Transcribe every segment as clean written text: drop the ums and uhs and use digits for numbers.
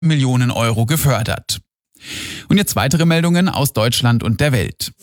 Millionen Euro gefördert. Und jetzt weitere Meldungen aus Deutschland und der Welt.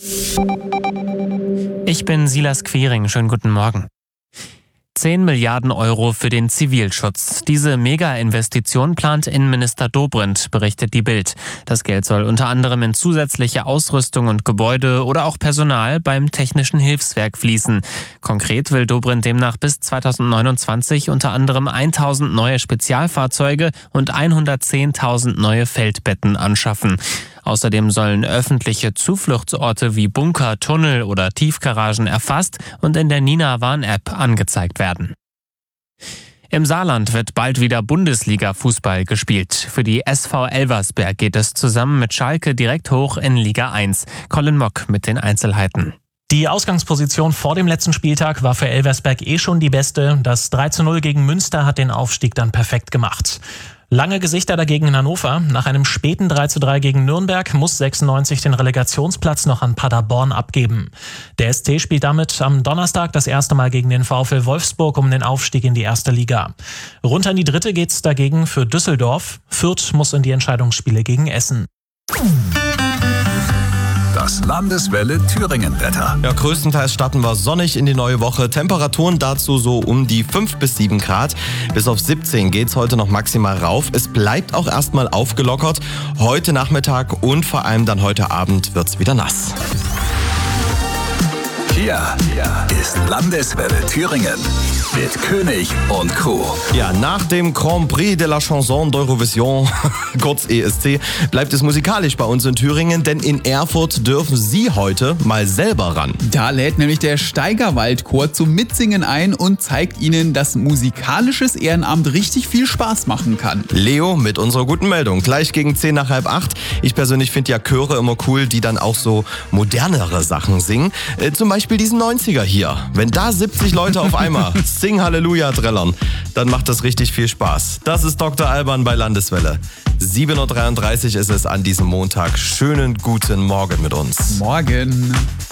Ich bin Silas Quiring, schönen guten Morgen. 10 Milliarden Euro für den Zivilschutz. Diese Mega-Investition plant Innenminister Dobrindt, berichtet die Bild. Das Geld soll unter anderem in zusätzliche Ausrüstung und Gebäude oder auch Personal beim Technischen Hilfswerk fließen. Konkret will Dobrindt demnach bis 2029 unter anderem 1000 neue Spezialfahrzeuge und 110.000 neue Feldbetten anschaffen. Außerdem sollen öffentliche Zufluchtsorte wie Bunker, Tunnel oder Tiefgaragen erfasst und in der Nina-Warn-App angezeigt werden. Im Saarland wird bald wieder Bundesliga-Fußball gespielt. Für die SV Elversberg geht es zusammen mit Schalke direkt hoch in Liga 1. Colin Mock mit den Einzelheiten. Die Ausgangsposition vor dem letzten Spieltag war für Elversberg schon die beste. Das 3:0 gegen Münster hat den Aufstieg dann perfekt gemacht. Lange Gesichter dagegen in Hannover. Nach einem späten 3:3 gegen Nürnberg muss 96 den Relegationsplatz noch an Paderborn abgeben. Der SC spielt damit am Donnerstag das erste Mal gegen den VfL Wolfsburg um den Aufstieg in die erste Liga. Runter in die dritte geht's dagegen für Düsseldorf. Fürth muss in die Entscheidungsspiele gegen Essen. Das Landeswelle Thüringen-Wetter. Ja, größtenteils starten wir sonnig in die neue Woche. Temperaturen dazu so um die 5 bis 7 Grad. Bis auf 17 geht's heute noch maximal rauf. Es bleibt auch erstmal aufgelockert. Heute Nachmittag und vor allem dann heute Abend wird's wieder nass. Hier ist Landeswelle Thüringen mit König und Crew. Ja, nach dem Grand Prix de la Chanson d'Eurovision, kurz ESC, bleibt es musikalisch bei uns in Thüringen, denn in Erfurt dürfen Sie heute mal selber ran. Da lädt nämlich der Steigerwaldchor zum Mitsingen ein und zeigt Ihnen, dass musikalisches Ehrenamt richtig viel Spaß machen kann. Leo mit unserer guten Meldung, gleich gegen 10 nach halb 8. Ich persönlich finde ja Chöre immer cool, die dann auch so modernere Sachen singen. Zum Beispiel diesen 90er hier. Wenn da 70 Leute auf einmal Sing Halleluja trällern, dann macht das richtig viel Spaß. Das ist Dr. Alban bei Landeswelle. 7:33 Uhr ist es an diesem Montag. Schönen guten Morgen mit uns. Morgen.